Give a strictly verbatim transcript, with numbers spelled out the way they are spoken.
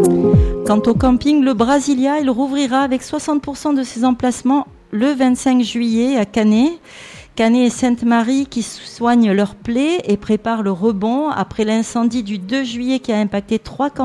Quant au camping Le Brasilia, il rouvrira avec soixante pour cent de ses emplacements le vingt-cinq juillet à Canet. Canet et Sainte-Marie qui soignent leurs plaies et préparent le rebond après l'incendie du deux juillet qui a impacté trois campings.